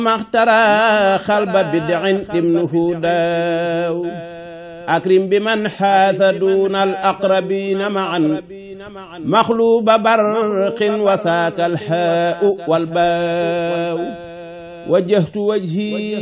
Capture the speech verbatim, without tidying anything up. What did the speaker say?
maxtara xalba bid'in dimnuhu daaw akrim bi man xaasa duuna al aqrabina maan maxluuba barqin wasaaka alxaau walbaaw wajjahtu wajhi